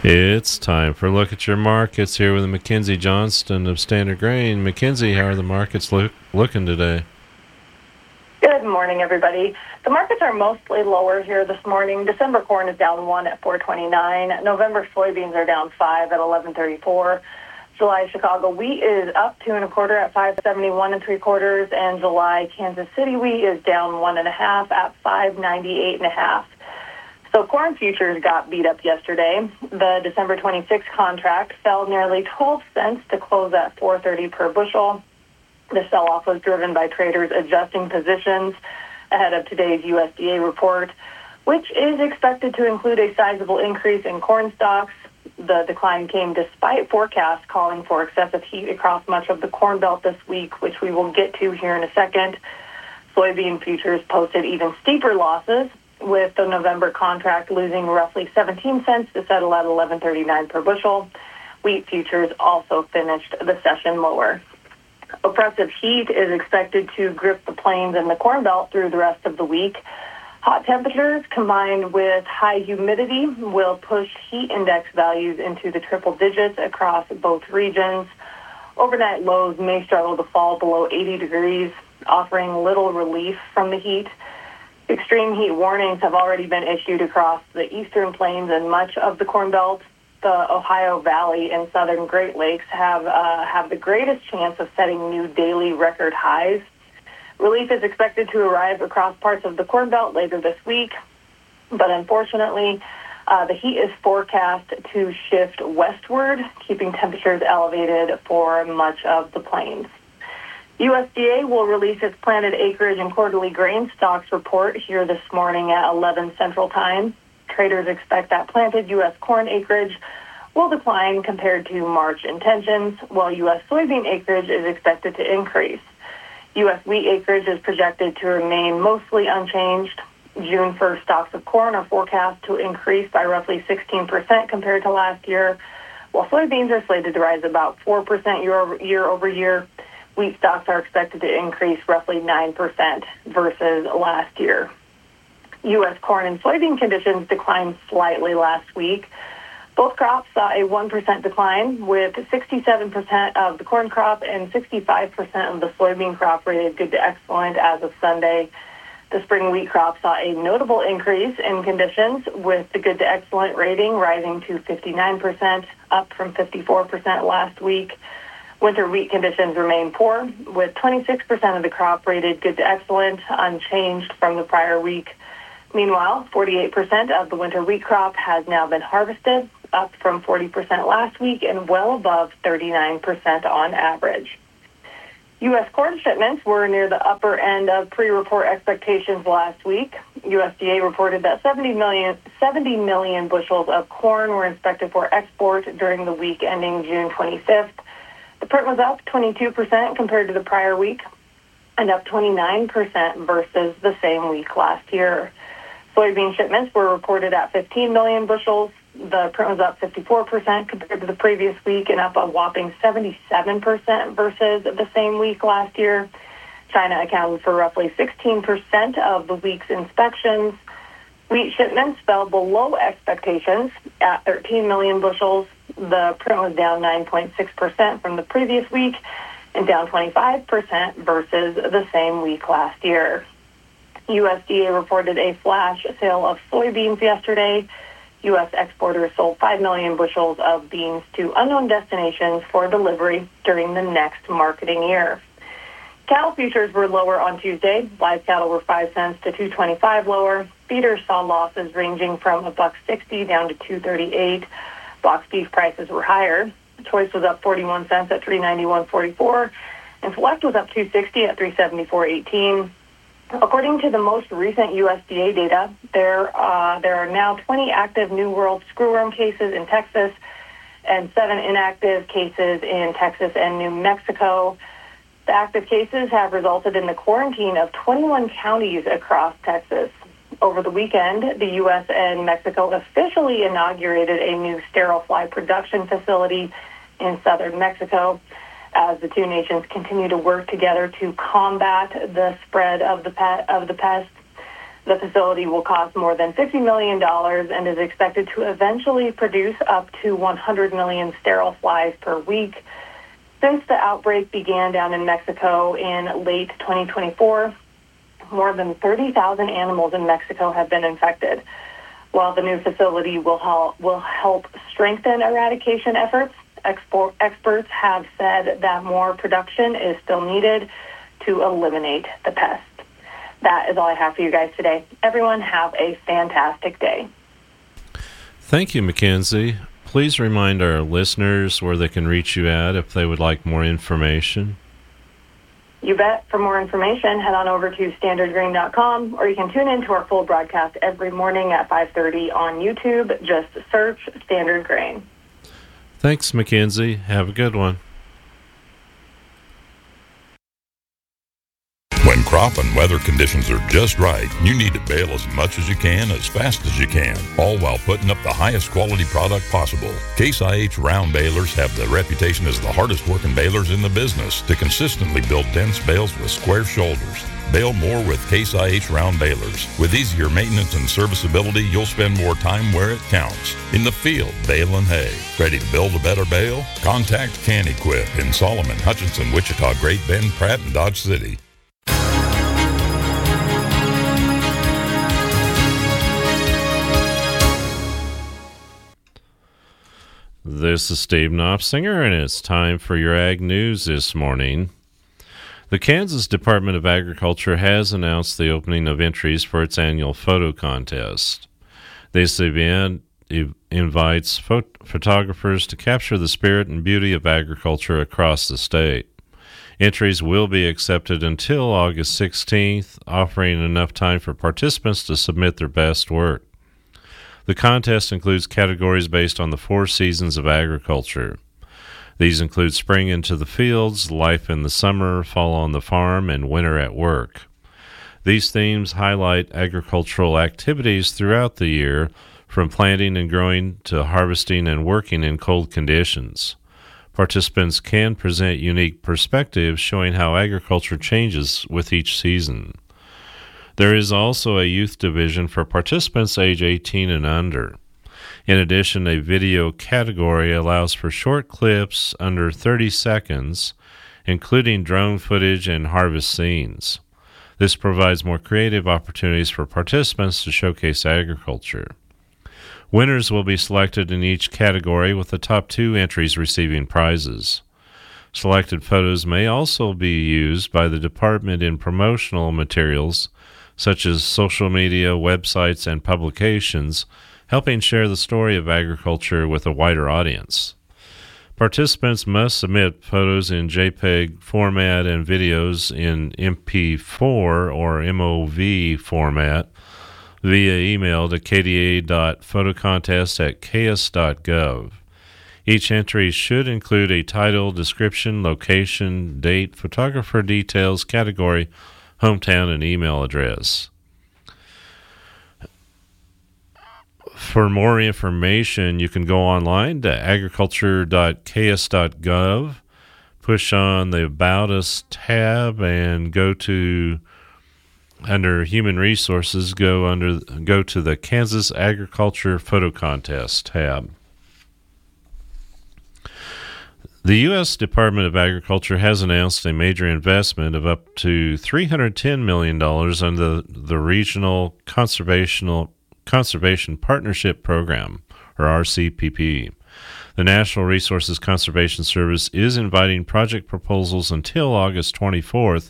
It's time for a look at your markets here with Mackenzie Johnston of Standard Grain. Mackenzie, how are the markets looking today? Good morning, everybody. The markets are mostly lower here this morning. December corn is down 1 at 4.29. November soybeans are down 5 at 11.34. July Chicago wheat is up 2 1/4 at 5.71 3/4, and July Kansas City wheat is down 1 1/2 at 5.98 1/2. So corn futures got beat up yesterday. The December 26 contract fell nearly 12 cents to close at 4.30 per bushel. The sell-off was driven by traders adjusting positions ahead of today's USDA report, which is expected to include a sizable increase in corn stocks. The decline came despite forecasts calling for excessive heat across much of the Corn Belt this week, which we will get to here in a second. Soybean futures posted even steeper losses, with the November contract losing roughly 17 cents to settle at 11.39 per bushel. Wheat futures also finished the session lower. Oppressive heat is expected to grip the plains and the Corn Belt through the rest of the week. Hot temperatures combined with high humidity will push heat index values into the triple digits across both regions. Overnight lows may struggle to fall below 80 degrees, offering little relief from the heat. Extreme heat warnings have already been issued across the eastern plains and much of the Corn Belt. The Ohio Valley and southern Great Lakes have the greatest chance of setting new daily record highs. Relief is expected to arrive across parts of the Corn Belt later this week, but unfortunately, the heat is forecast to shift westward, keeping temperatures elevated for much of the plains. USDA will release its planted acreage and quarterly grain stocks report here this morning at 11 Central Time. Traders expect that planted U.S. corn acreage will decline compared to March intentions, while U.S. soybean acreage is expected to increase. U.S. wheat acreage is projected to remain mostly unchanged. June 1st stocks of corn are forecast to increase by roughly 16% compared to last year, while soybeans are slated to rise about 4% year over year. Wheat stocks are expected to increase roughly 9% versus last year. U.S. corn and soybean conditions declined slightly last week. Both crops saw a 1% decline, with 67% of the corn crop and 65% of the soybean crop rated good to excellent as of Sunday. The spring wheat crop saw a notable increase in conditions, with the good to excellent rating rising to 59%, up from 54% last week. Winter wheat conditions remain poor, with 26% of the crop rated good to excellent, unchanged from the prior week. Meanwhile, 48% of the winter wheat crop has now been harvested, up from 40% last week and well above 39% on average. U.S. corn shipments were near the upper end of pre-report expectations last week. USDA reported that 70 million bushels of corn were inspected for export during the week ending June 25th. The print was up 22% compared to the prior week and up 29% versus the same week last year. Soybean shipments were reported at 15 million bushels. The print was up 54% compared to the previous week and up a whopping 77% versus the same week last year. China accounted for roughly 16% of the week's inspections. Wheat shipments fell below expectations at 13 million bushels. The print was down 9.6% from the previous week and down 25% versus the same week last year. USDA reported a flash sale of soybeans yesterday. U.S. exporters sold 5 million bushels of beans to unknown destinations for delivery during the next marketing year. Cattle futures were lower on Tuesday. Live cattle were 5 cents to $2.25 lower. Feeders saw losses ranging from $1.60 down to $2.38. Box beef prices were higher. Choice was up 41 cents at $391.44, and Select was up 2.60 at $374.18. According to the most recent USDA data, there are now 20 active New World screwworm cases in Texas and 7 inactive cases in Texas and New Mexico. The active cases have resulted in the quarantine of 21 counties across Texas. Over the weekend, the U.S. and Mexico officially inaugurated a new sterile fly production facility in southern Mexico as the two nations continue to work together to combat the spread of the pest. The facility will cost more than $50 million and is expected to eventually produce up to 100 million sterile flies per week. Since the outbreak began down in Mexico in late 2024, more than 30,000 animals in Mexico have been infected. While the new facility will help strengthen eradication efforts, experts have said that more production is still needed to eliminate the pest. That is all I have for you guys today. Everyone have a fantastic day. Thank you, Mackenzie. Please remind our listeners where they can reach you at if they would like more information. You bet. For more information, head on over to standardgrain.com, or you can tune in to our full broadcast every morning at 5:30 on YouTube. Just search Standard Grain. Thanks, Mackenzie. Have a good one. When crop and weather conditions are just right, you need to bale as much as you can, as fast as you can, all while putting up the highest quality product possible. Case IH round balers have the reputation as the hardest working balers in the business to consistently build dense bales with square shoulders. Bale more with Case IH round balers. With easier maintenance and serviceability, you'll spend more time where it counts. In the field, baling hay. Ready to build a better bale? Contact CanEquip in Solomon, Hutchinson, Wichita, Great Bend, Pratt, and Dodge City. This is Steve Knopfsinger, and it's time for your Ag News this morning. The Kansas Department of Agriculture has announced the opening of entries for its annual photo contest. This event invites photographers to capture the spirit and beauty of agriculture across the state. Entries will be accepted until August 16th, offering enough time for participants to submit their best work. The contest includes categories based on the 4 seasons of agriculture. These include spring into the fields, life in the summer, fall on the farm, and winter at work. These themes highlight agricultural activities throughout the year, from planting and growing to harvesting and working in cold conditions. Participants can present unique perspectives showing how agriculture changes with each season. There is also a youth division for participants age 18 and under. In addition, a video category allows for short clips under 30 seconds, including drone footage and harvest scenes. This provides more creative opportunities for participants to showcase agriculture. Winners will be selected in each category, with the top 2 entries receiving prizes. Selected photos may also be used by the department in promotional materials such as social media, websites, and publications, helping share the story of agriculture with a wider audience. Participants must submit photos in JPEG format and videos in MP4 or MOV format via email to kda.photocontest@ks.gov. Each entry should include a title, description, location, date, photographer details, category, hometown, and email address. For more information, you can go online to agriculture.ks.gov, push on the About Us tab, and go to, under Human Resources, go to the Kansas Agriculture Photo Contest tab. The U.S. Department of Agriculture has announced a major investment of up to $310 million under the Regional Conservation Partnership Program, or RCPP. The Natural Resources Conservation Service is inviting project proposals until August 24th,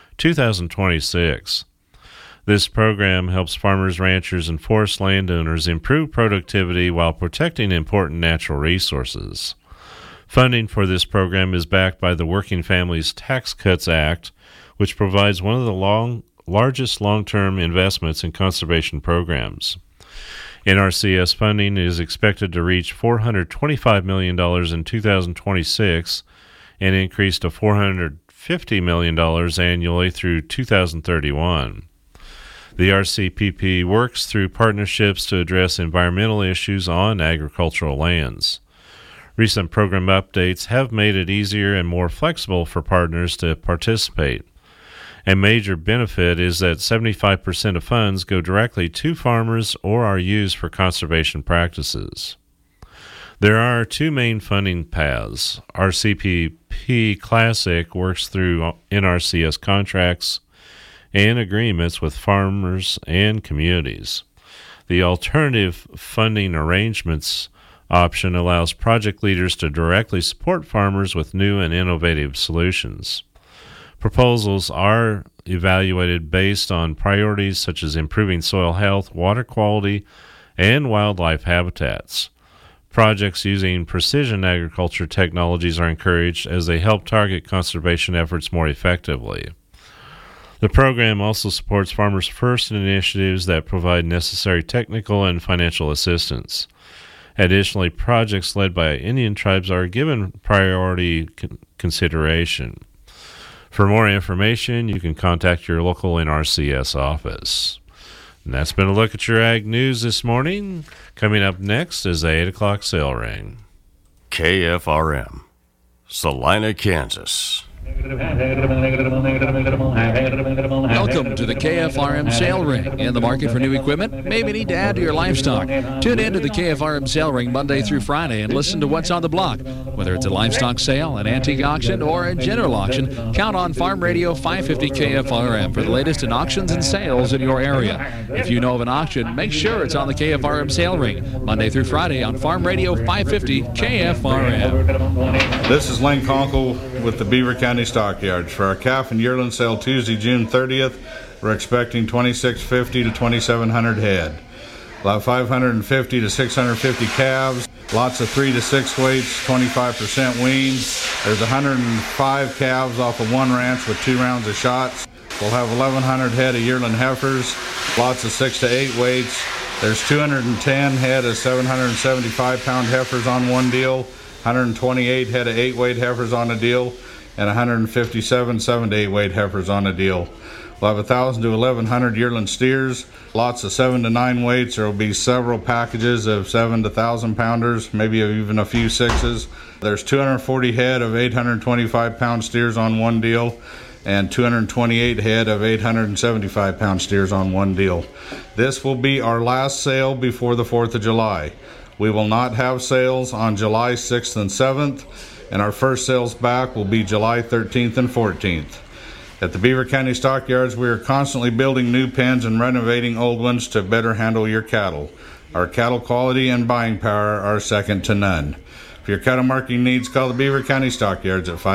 2026. This program helps farmers, ranchers, and forest landowners improve productivity while protecting important natural resources. Funding for this program is backed by the Working Families Tax Cuts Act, which provides one of the largest long-term investments in conservation programs. NRCS funding is expected to reach $425 million in 2026 and increase to $450 million annually through 2031. The RCPP works through partnerships to address environmental issues on agricultural lands. Recent program updates have made it easier and more flexible for partners to participate. A major benefit is that 75% of funds go directly to farmers or are used for conservation practices. There are two main funding paths. RCPP Classic works through NRCS contracts and agreements with farmers and communities. The alternative funding arrangements option allows project leaders to directly support farmers with new and innovative solutions. Proposals are evaluated based on priorities such as improving soil health, water quality, and wildlife habitats. Projects using precision agriculture technologies are encouraged as they help target conservation efforts more effectively. The program also supports Farmers First initiatives that provide necessary technical and financial assistance. Additionally, projects led by Indian tribes are given priority consideration. For more information, you can contact your local NRCS office. And that's been a look at your ag news this morning. Coming up next is the 8 o'clock sale ring. KFRM, Salina, Kansas. Welcome to the KFRM Sale Ring. In the market for new equipment? Maybe need to add to your livestock. Tune in to the KFRM Sale Ring Monday through Friday and listen to what's on the block. Whether it's a livestock sale, an antique auction, or a general auction, count on Farm Radio 550 KFRM for the latest in auctions and sales in your area. If you know of an auction, make sure it's on the KFRM Sale Ring Monday through Friday on Farm Radio 550 KFRM. This is Lane Conkle with the Beaver County Stockyards. For our calf and yearling sale Tuesday, June 30th, we're expecting 2,650 to 2,700 head. We'll have 550 to 650 calves, lots of 3 to 6 weights, 25% weans. There's 105 calves off of one ranch with 2 rounds of shots. We'll have 1,100 head of yearling heifers, lots of 6 to 8 weights. There's 210 head of 775-pound heifers on one deal, 128 head of 8-weight heifers on a deal, and 157 7 to 8 weight heifers on a deal. We'll have 1,000 to 1,100 yearling steers, lots of 7 to 9 weights. There will be several packages of 7 to 1,000 pounders, maybe even a few 6s. There's 240 head of 825-pound steers on one deal, and 228 head of 875-pound steers on one deal. This will be our last sale before the 4th of July. We will not have sales on July 6th and 7th, and our first sales back will be July 13th and 14th. At the Beaver County Stockyards, we are constantly building new pens and renovating old ones to better handle your cattle. Our cattle quality and buying power are second to none. For your cattle marking needs, call the Beaver County Stockyards at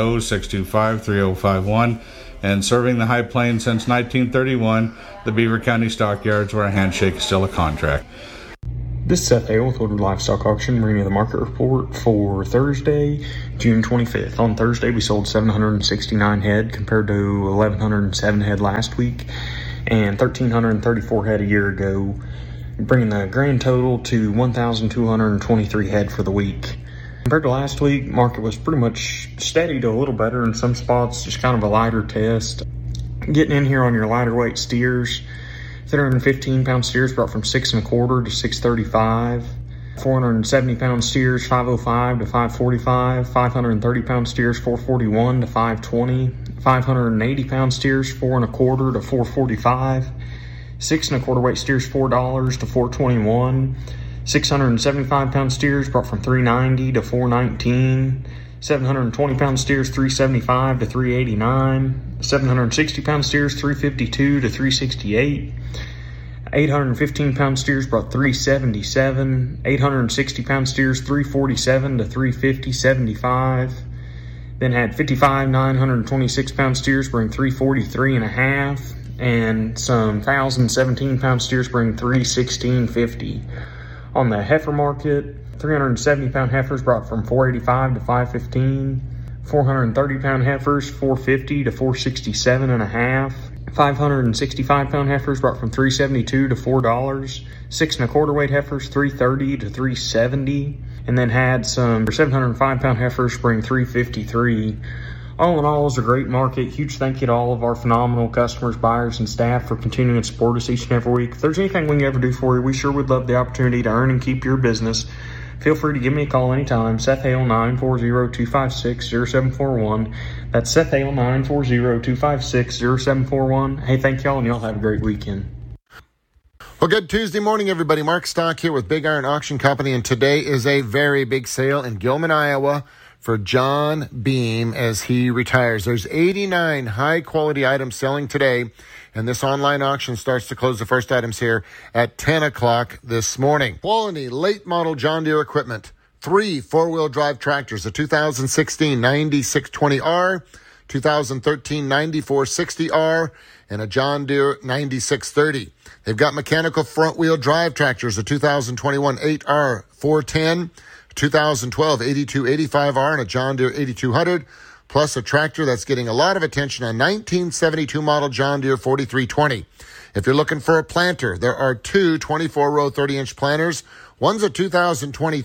580-625-3051. And serving the High Plains since 1931, the Beaver County Stockyards, where a handshake is still a contract. This is Seth Hale with Woodward Livestock Auction, bringing you the market report for Thursday, June 25th. On Thursday, we sold 769 head compared to 1,107 head last week and 1,334 head a year ago, bringing the grand total to 1,223 head for the week. Compared to last week, market was pretty much steady to a little better in some spots, just kind of a lighter test. Getting in here on your lighter weight steers, 315-pound steers brought from 6 1/4 to 635. 470-pound steers 505 to 545. 530-pound steers 441 to 520. 580-pound steers 4 1/4 to 445. 6 1/4 weight steers $4 to 421. 675-pound steers brought from 390 to 419. 720-pound steers 375 to 389. 760-pound steers 352 to 368. 815-pound steers brought 377. 860-pound steers 347 to 350.75. Then had 55 926-pound steers bring 343.5, and some 1,017-pound steers bring 316.50. On the heifer market, 370-pound heifers brought from 485 to 515. 430-pound heifers 450 to 467.5. 565-pound heifers brought from 372 to $4. 6 1/4 weight heifers 330 to 370, and then had some 705-pound heifers bring 353. All in all, it was a great market. Huge thank you to all of our phenomenal customers, buyers, and staff for continuing to support us each and every week. If there's anything we can ever do for you, we sure would love the opportunity to earn and keep your business. Feel free to give me a call anytime. Seth Hale, 940-256-0741. That's Seth Hale, 940-256-0741. Hey, thank y'all, and y'all have a great weekend. Well, good Tuesday morning, everybody. Mark Stock here with Big Iron Auction Company, and today is a very big sale in Gilman, Iowa for John Beam as he retires. There's 89 high-quality items selling today, and this online auction starts to close the first items here at 10 o'clock this morning. Quality late-model John Deere equipment. 3 four-wheel drive tractors, a 2016 9620R, 2013 9460R, and a John Deere 9630. They've got mechanical front-wheel drive tractors, a 2021 8R 410, 2012 8285R, and a John Deere 8200, plus a tractor that's getting a lot of attention, a 1972 model John Deere 4320. If you're looking for a planter, there are 2 24-row 30-inch planters. One's a 2023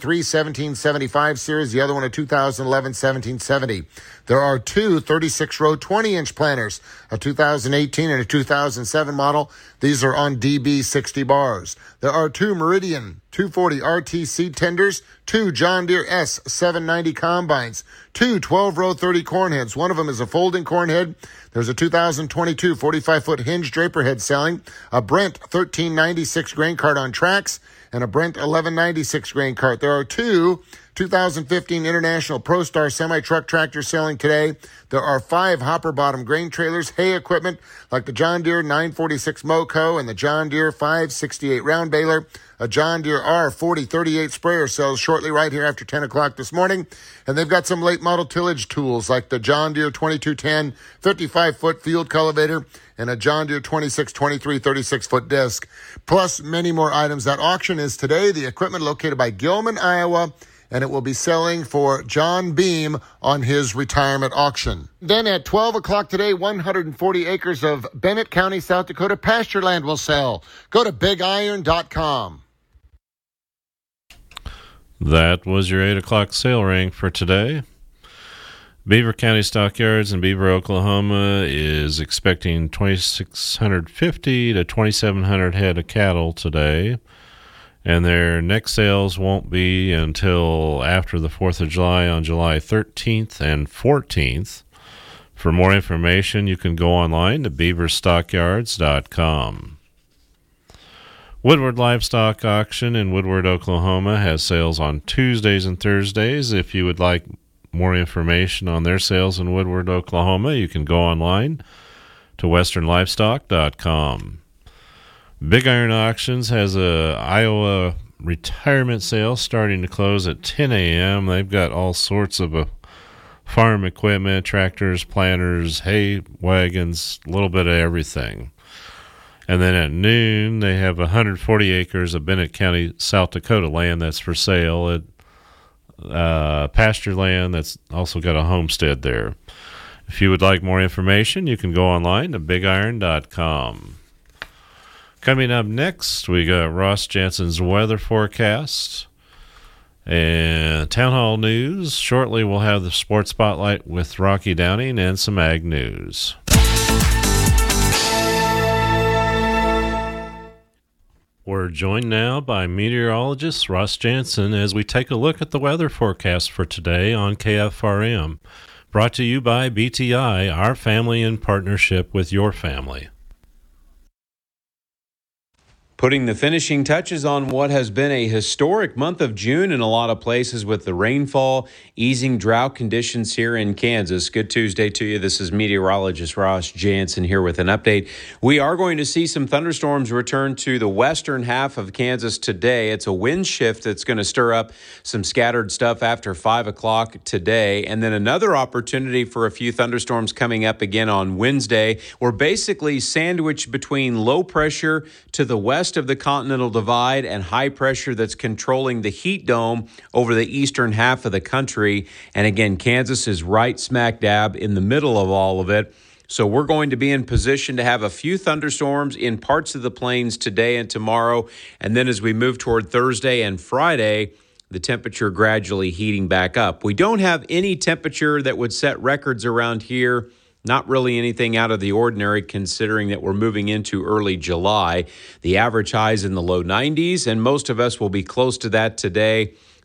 1775 series, the other one a 2011 1770. There are 2 36-row 20-inch planters, a 2018 and a 2007 model. These are on DB 60 bars. There are 2 Meridian 240 RT seed tenders, 2 John Deere S 790 combines, 2 12-row 30 corn heads. One of them is a folding corn head. There's a 2022 45-foot hinge draper head selling, a Brent 1396 grain cart on tracks, and a Brent 1196 grain cart. There are 2 2015 International ProStar semi-truck tractors selling today. There are 5 hopper bottom grain trailers, hay equipment like the John Deere 946 Moco and the John Deere 568 round baler. A John Deere R4038 sprayer sells shortly right here after 10 o'clock this morning. And they've got some late model tillage tools like the John Deere 2210 55-foot field cultivator and a John Deere 2623 36-foot disc, plus many more items. That auction is today. The equipment located by Gilman, Iowa, and it will be selling for John Beam on his retirement auction. Then at 12 o'clock today, 140 acres of Bennett County, South Dakota pasture land will sell. Go to bigiron.com. That was your 8 o'clock sale ring for today. Beaver County Stockyards in Beaver, Oklahoma is expecting 2,650 to 2,700 head of cattle today. And their next sales won't be until after the 4th of July on July 13th and 14th. For more information, you can go online to beaverstockyards.com. Woodward Livestock Auction in Woodward, Oklahoma has sales on Tuesdays and Thursdays. If you would like more information on their sales in Woodward, Oklahoma, you can go online to westernlivestock.com. Big Iron Auctions has a Iowa retirement sale starting to close at 10 a.m. They've got all sorts of farm equipment, tractors, planters, hay wagons, a little bit of everything. And then at noon, they have 140 acres of Bennett County, South Dakota land that's for sale at pasture land that's also got a homestead there. If you would like more information, you can go online to bigiron.com. Coming up next, we got Ross Jansen's weather forecast and Town Hall news. Shortly, we'll have the Sports Spotlight with Rocky Downing and some ag news. We're joined now by meteorologist Ross Jansen as we take a look at the weather forecast for today on KFRM. Brought to you by BTI, our family in partnership with your family. Putting the finishing touches on what has been a historic month of June in a lot of places with the rainfall, easing drought conditions here in Kansas. Good Tuesday to you. This is meteorologist Ross Jansen here with an update. We are going to see some thunderstorms return to the western half of Kansas today. It's a wind shift that's going to stir up some scattered stuff after 5 o'clock today. And then another opportunity for a few thunderstorms coming up again on Wednesday. We're basically sandwiched between low pressure to the west of the Continental Divide and high pressure that's controlling the heat dome over the eastern half of the country. And again, Kansas is right smack dab in the middle of all of it. So we're going to be in position to have a few thunderstorms in parts of the plains today and tomorrow. And then as we move toward Thursday and Friday, the temperature gradually heating back up. We don't have any temperature that would set records around here. Not really anything out of the ordinary considering that we're moving into early July. The average high is in the low 90s, and most of us will be close to that today.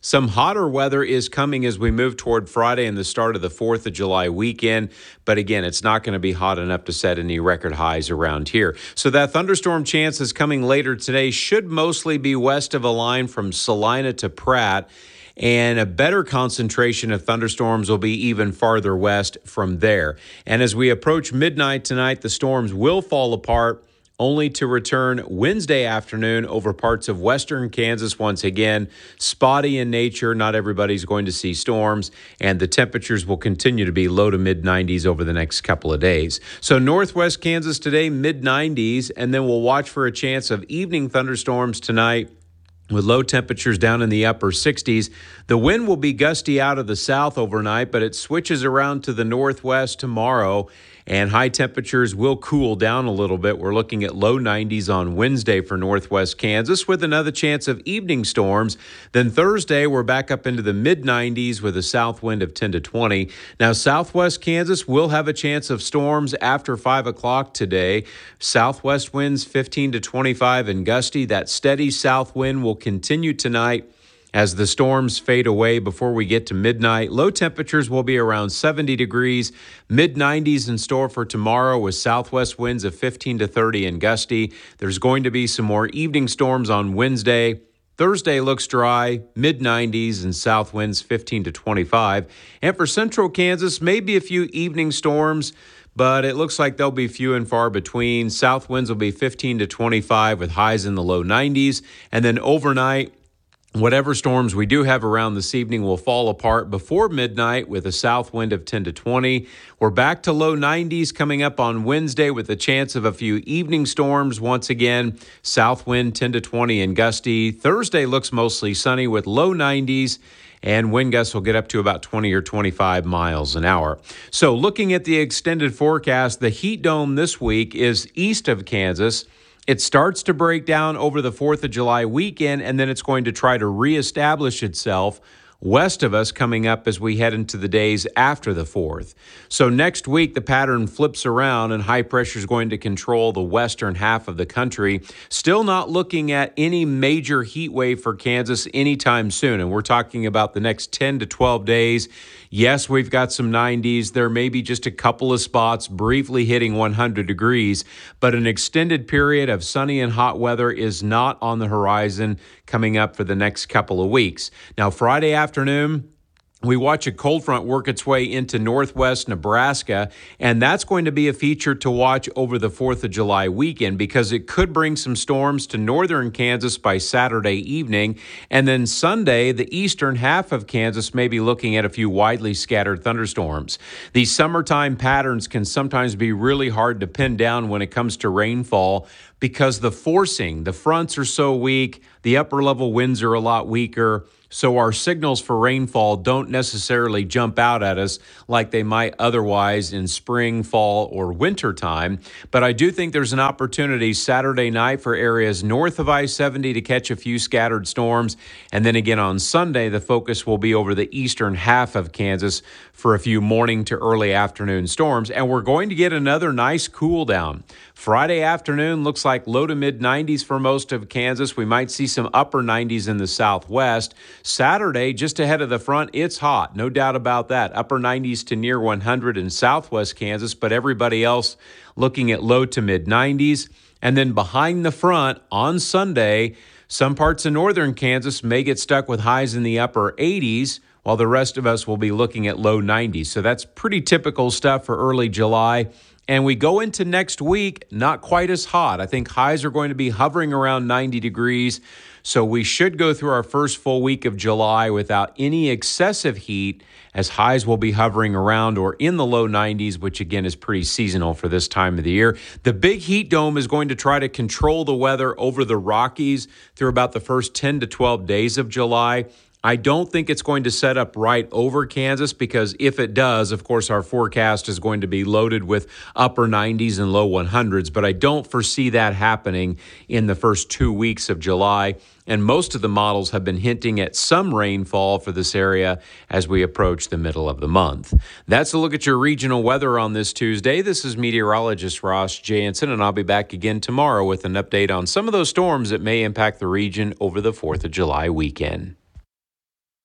Some hotter weather is coming as we move toward Friday and the start of the 4th of July weekend. But again, it's not going to be hot enough to set any record highs around here. So that thunderstorm chance is coming later today should mostly be west of a line from Salina to Pratt. And a better concentration of thunderstorms will be even farther west from there. And as we approach midnight tonight, the storms will fall apart, only to return Wednesday afternoon over parts of western Kansas once again. Spotty in nature, not everybody's going to see storms, and the temperatures will continue to be low to mid-90s over the next couple of days. So northwest Kansas today, mid-90s, and then we'll watch for a chance of evening thunderstorms tonight with low temperatures down in the upper 60s. The wind will be gusty out of the south overnight, but it switches around to the northwest tomorrow, and high temperatures will cool down a little bit. We're looking at low 90s on Wednesday for northwest Kansas with another chance of evening storms. Then Thursday, we're back up into the mid-90s with a south wind of 10 to 20. Now, southwest Kansas will have a chance of storms after 5 o'clock today. Southwest winds 15 to 25 and gusty. That steady south wind will continue tonight as the storms fade away before we get to midnight. Low temperatures will be around 70 degrees, mid-90s in store for tomorrow with southwest winds of 15 to 30 and gusty. There's going to be some more evening storms on Wednesday. Thursday looks dry, mid-90s and south winds 15 to 25. And for central Kansas, maybe a few evening storms, but it looks like they'll be few and far between. South winds will be 15 to 25 with highs in the low 90s. And then overnight, whatever storms we do have around this evening will fall apart before midnight with a south wind of 10 to 20. We're back to low 90s coming up on Wednesday with a chance of a few evening storms. Once again, south wind 10 to 20 and gusty. Thursday looks mostly sunny with low 90s. And wind gusts will get up to about 20 or 25 miles an hour. So looking at the extended forecast, the heat dome this week is east of Kansas. It starts to break down over the 4th of July weekend, and then it's going to try to reestablish itself west of us coming up as we head into the days after the 4th. So next week, the pattern flips around and high pressure is going to control the western half of the country. Still not looking at any major heat wave for Kansas anytime soon. And we're talking about the next 10 to 12 days. Yes, we've got some 90s. There may be just a couple of spots briefly hitting 100 degrees, but an extended period of sunny and hot weather is not on the horizon coming up for the next couple of weeks. Now, Friday afternoon, we watch a cold front work its way into northwest Nebraska, and that's going to be a feature to watch over the 4th of July weekend because it could bring some storms to northern Kansas by Saturday evening. And then Sunday, the eastern half of Kansas may be looking at a few widely scattered thunderstorms. These summertime patterns can sometimes be really hard to pin down when it comes to rainfall because the fronts are so weak, the upper level winds are a lot weaker. So our signals for rainfall don't necessarily jump out at us like they might otherwise in spring, fall, or winter time. But I do think there's an opportunity Saturday night for areas north of I-70 to catch a few scattered storms. And then again on Sunday, the focus will be over the eastern half of Kansas for a few morning to early afternoon storms. And we're going to get another nice cool down. Friday afternoon looks like low to mid 90s for most of Kansas. We might see some upper 90s in the southwest. Saturday, just ahead of the front, it's hot, no doubt about that. Upper 90s to near 100 in southwest Kansas, but everybody else looking at low to mid 90s. And then behind the front on Sunday, some parts of northern Kansas may get stuck with highs in the upper 80s, while the rest of us will be looking at low 90s. So that's pretty typical stuff for early July. And we go into next week, not quite as hot. I think highs are going to be hovering around 90 degrees. So we should go through our first full week of July without any excessive heat, as highs will be hovering around or in the low 90s, which again is pretty seasonal for this time of the year. The big heat dome is going to try to control the weather over the Rockies through about the first 10 to 12 days of July. I don't think it's going to set up right over Kansas because if it does, of course, our forecast is going to be loaded with upper 90s and low 100s, but I don't foresee that happening in the first 2 weeks of July. And most of the models have been hinting at some rainfall for this area as we approach the middle of the month. That's a look at your regional weather on this Tuesday. This is meteorologist Ross Jansen, and I'll be back again tomorrow with an update on some of those storms that may impact the region over the 4th of July weekend.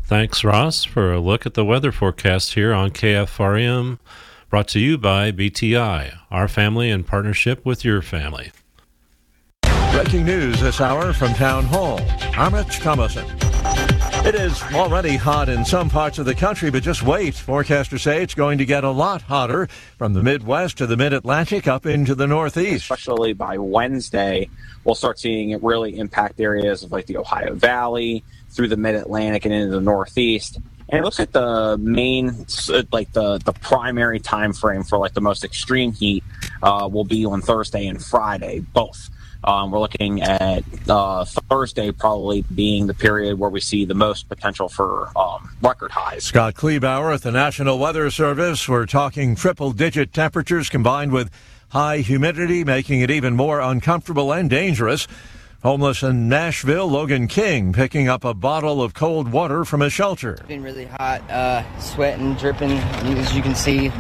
Thanks, Ross, for a look at the weather forecast here on KFRM, brought to you by BTI, our family in partnership with your family. Breaking news this hour from Town Hall. I'm Rich Thomason. It is already hot in some parts of the country, but just wait. Forecasters say it's going to get a lot hotter from the Midwest to the Mid-Atlantic up into the Northeast. Especially by Wednesday, we'll start seeing it really impact areas of like the Ohio Valley, through the Mid-Atlantic and into the Northeast. And it looks like the main, like the primary time frame for like the most extreme heat will be on Thursday and Friday, both. We're looking at Thursday probably being the period where we see the most potential for record highs. Scott Kleebauer at the National Weather Service. We're talking triple-digit temperatures combined with high humidity, making it even more uncomfortable and dangerous. Homeless in Nashville, Logan King picking up a bottle of cold water from a shelter. It's been really hot, sweating, dripping, as you can see.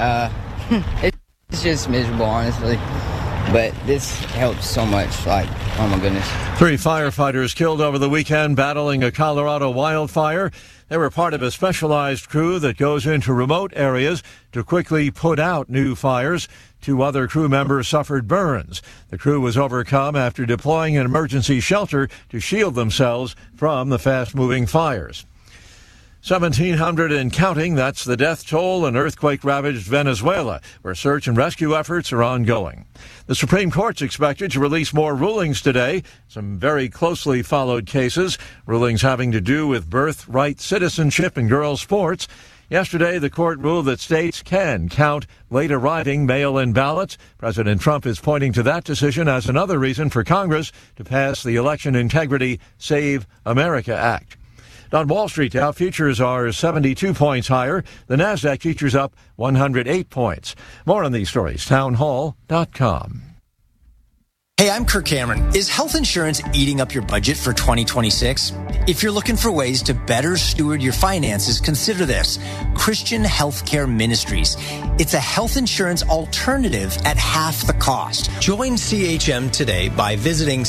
It's just miserable, honestly. But this helps so much, like, oh my goodness. 3 firefighters killed over the weekend battling a Colorado wildfire. They were part of a specialized crew that goes into remote areas to quickly put out new fires. 2 other crew members suffered burns. The crew was overcome after deploying an emergency shelter to shield themselves from the fast-moving fires. 1,700 and counting, that's the death toll in earthquake-ravaged Venezuela, where search and rescue efforts are ongoing. The Supreme Court's expected to release more rulings today, some very closely followed cases, rulings having to do with birthright citizenship and girls' sports. Yesterday, the court ruled that states can count late-arriving mail-in ballots. President Trump is pointing to that decision as another reason for Congress to pass the Election Integrity Save America Act. On Wall Street, Dow futures are 72 points higher. The NASDAQ futures up 108 points. More on these stories, townhall.com. Hey, I'm Kirk Cameron. Is health insurance eating up your budget for 2026? If you're looking for ways to better steward your finances, consider this. Christian Healthcare Ministries. It's a health insurance alternative at half the cost. Join CHM today by visiting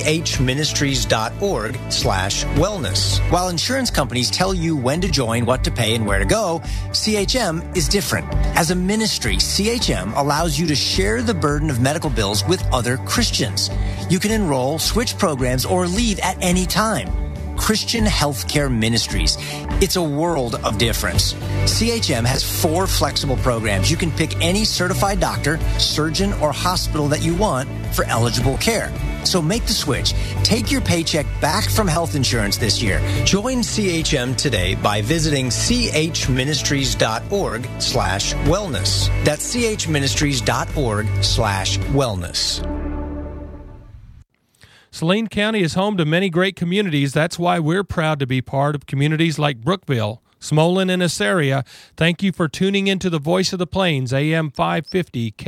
chministries.org/wellness. While insurance companies tell you when to join, what to pay, and where to go, CHM is different. As a ministry, CHM allows you to share the burden of medical bills with other Christians. You can enroll, switch programs, or leave at any time. Christian Healthcare Ministries. It's a world of difference. CHM has 4 flexible programs. You can pick any certified doctor, surgeon, or hospital that you want for eligible care. So make the switch. Take your paycheck back from health insurance this year. Join CHM today by visiting chministries.org/wellness. That's chministries.org/wellness. Saline County is home to many great communities. That's why we're proud to be part of communities like Brookville, Smolin, and Assaria. Thank you for tuning into the Voice of the Plains, AM 550